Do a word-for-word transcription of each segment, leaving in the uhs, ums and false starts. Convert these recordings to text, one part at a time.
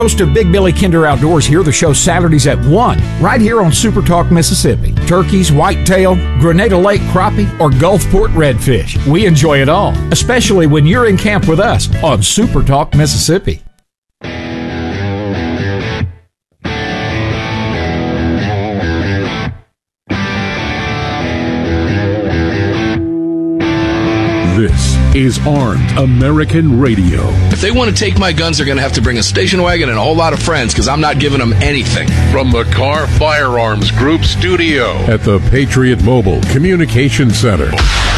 Host of Big Billy Kinder Outdoors here, the show Saturdays at one, right here on Super Talk Mississippi. Turkeys, whitetail, Grenada Lake crappie, or Gulfport redfish. We enjoy it all, especially when you're in camp with us on Super Talk Mississippi. This is Armed American Radio. If they want to take my guns, they're going to have to bring a station wagon and a whole lot of friends, because I'm not giving them anything. From the Car Firearms Group studio at the Patriot Mobile Communication Center.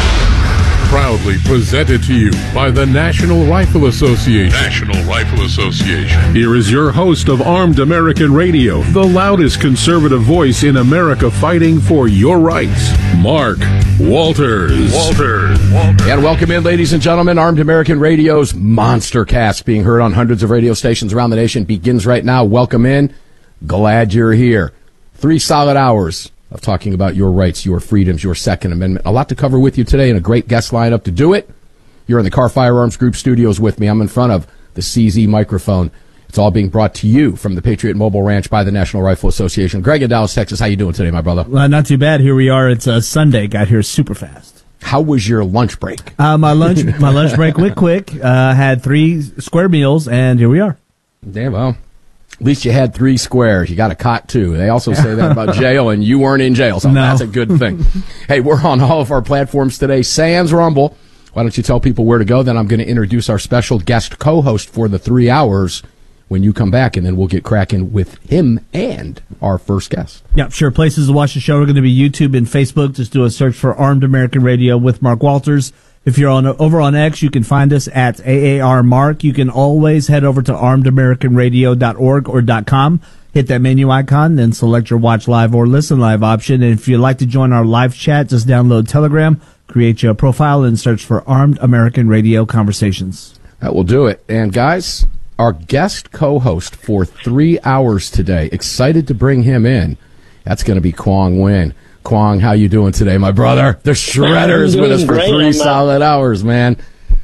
Proudly presented to you by the National Rifle Association. National Rifle Association. Here is your host of Armed American Radio, the loudest conservative voice in America fighting for your rights, Mark Walters. Walters. Walters. And welcome in, ladies and gentlemen. Armed American Radio's Monster Cast, being heard on hundreds of radio stations around the nation, begins right now. Welcome in. Glad you're here. Three solid hours of talking about your rights, your freedoms, your Second Amendment. A lot to cover with you today and a great guest lineup to do it. You're in the Car Firearms Group studios with me. I'm in front of the C Z microphone. It's all being brought to you from the Patriot Mobile Ranch by the National Rifle Association. Greg in Dallas, Texas, how you doing today, my brother? Well, not too bad. Here we are. It's a Sunday. Got here super fast. How was your lunch break? Uh, my lunch my lunch break went quick. Uh, had three square meals, and here we are. Yeah, well, at least you had three squares. You got a cot, too. They also say that about jail, and you weren't in jail, so no. That's a good thing. Hey, we're on all of our platforms today. Sans Rumble. Why don't you tell people where to go? Then I'm going to introduce our special guest co-host for the three hours when you come back, and then we'll get cracking with him and our first guest. Yep, sure. Places to watch the show are going to be YouTube and Facebook. Just do a search for Armed American Radio with Mark Walters. If you're on over on X, you can find us at A A R Mark. You can always head over to armed american radio dot org or .com. Hit that menu icon, then select your watch live or listen live option. And if you'd like to join our live chat, just download Telegram, create your profile, and search for Armed American Radio Conversations. That will do it. And guys, our guest co-host for three hours today, excited to bring him in. That's going to be Quang Nguyen. Quang, how you doing today, my brother? The Shredder's with us for great. three I'm, solid uh, hours, man.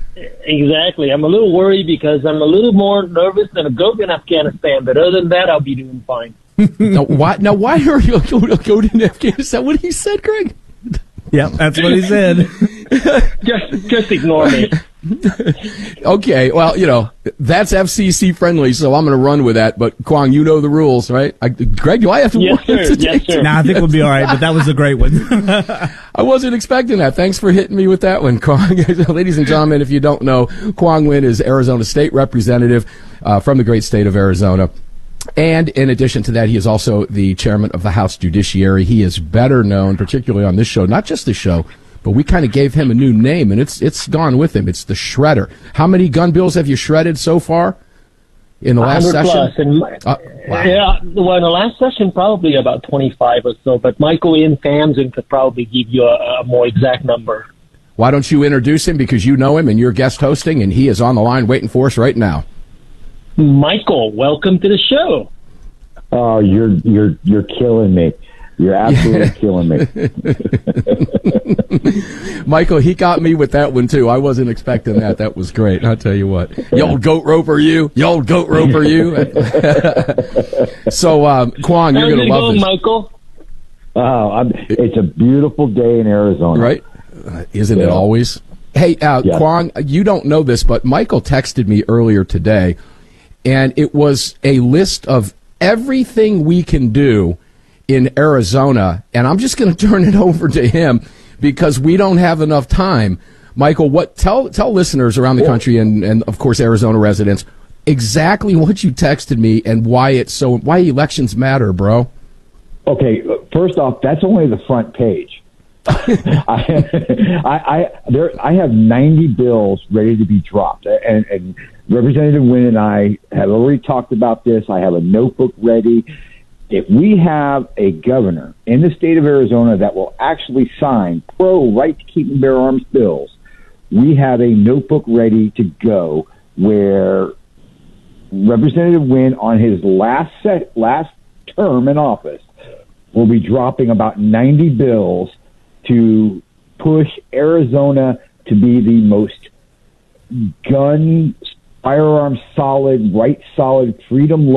Exactly. I'm a little worried because I'm a little more nervous than a goat in Afghanistan, but other than that, I'll be doing fine. now, why, now, why are you a goat in Afghanistan? What he said, Greg? Yep, that's what he said. just, just ignore me. Okay, well, you know, that's F C C friendly, so I'm going to run with that. But, Quang, you know the rules, right? I, Greg, do I have to yes, work sir. today? Yes, sir. Nah, I think we'll be all right, but that was a great one. I wasn't expecting that. Thanks for hitting me with that one, Quang. Ladies and gentlemen, if you don't know, Quang Nguyen is Arizona State Representative uh, from the great state of Arizona. And in addition to that, he is also the chairman of the House Judiciary. He is better known, particularly on this show, not just this show, but we kind of gave him a new name, and it's it's gone with him. It's the Shredder. How many gun bills have you shredded so far in the last session? Plus. And my, uh, wow. Yeah, well, in the last session, probably about twenty-five or so, but Michael Ian Famson could probably give you a, a more exact number. Why don't you introduce him, because you know him and you're guest hosting, and he is on the line waiting for us right now. Michael, welcome to the show. Oh, you're you're you're killing me. You're absolutely killing me. Michael, he got me with that one, too. I wasn't expecting that. That was great. I'll tell you what. You old goat roper, you. You old goat roper, you. So, um, Quang, you're going to love go, this. Michael? Oh, I'm, it's a beautiful day in Arizona. Right? Uh, isn't yeah. it always? Hey, uh, yeah. Quang, you don't know this, but Michael texted me earlier today, and it was a list of everything we can do in Arizona, and I'm just going to turn it over to him because we don't have enough time. Michael, what tell tell listeners around the country and, and of course Arizona residents exactly what you texted me and why it's so why elections matter, bro. Okay, first off, that's only the front page. I, I, I there I have ninety bills ready to be dropped, and, and Representative Nguyen and I have already talked about this. I have a notebook ready. If we have a governor in the state of Arizona that will actually sign pro right to keep and bear arms bills, we have a notebook ready to go where Representative Nguyen on his last set, last term in office will be dropping about ninety bills to push Arizona to be the most gun firearm solid, right solid, freedom